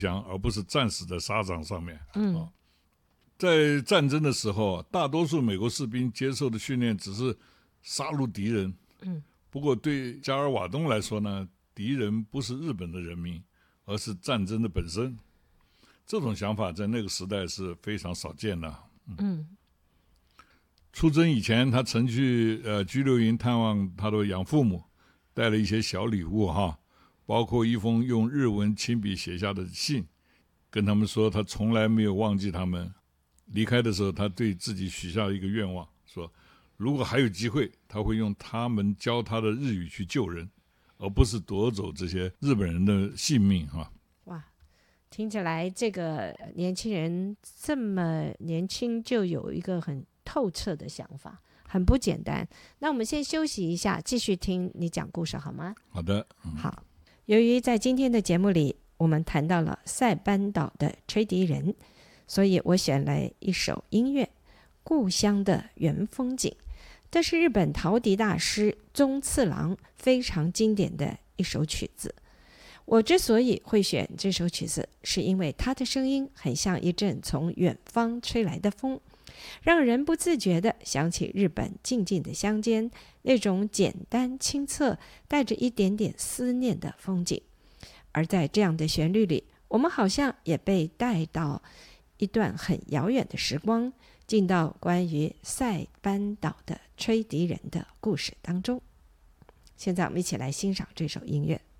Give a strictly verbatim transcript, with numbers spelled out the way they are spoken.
讲，而不是战死在沙场上面。 嗯、 哦，在战争的时候，大多数美国士兵接受的训练只是杀戮敌人。 嗯， 不过对加尔瓦东来说呢，敌人不是日本的人民，而是战争的本身。这种想法在那个时代是非常少见的。 嗯。嗯， 出征以前，他曾去呃拘留营探望他的养父母，带了一些小礼物哈，包括一封用日文亲笔写下的信，跟他们说他从来没有忘记他们。离开的时候，他对自己许下一个愿望，说如果还有机会，他会用他们教他的日语去救人，而不是夺走这些日本人的性命哈。 哇，听起来这个年轻人这么年轻就有一个很透彻的想法，很不简单。那我们先休息一下，继续听你讲故事好吗？ 好的、嗯、 好。由于在今天的节目里我们谈到了塞班岛的吹笛人，所以我选了一首音乐《故乡的原风景》，这是日本陶笛大师宗次郎非常经典的一首曲子。我之所以会选这首曲子，是因为它的声音很像一阵从远方吹来的风，让人不自觉地想起日本静静的乡间那种简单清澈带着一点点思念的风景。而在这样的旋律里，我们好像也被带到一段很遥远的时光，进到关于塞班岛的吹笛人的故事当中。现在我们一起来欣赏这首音乐。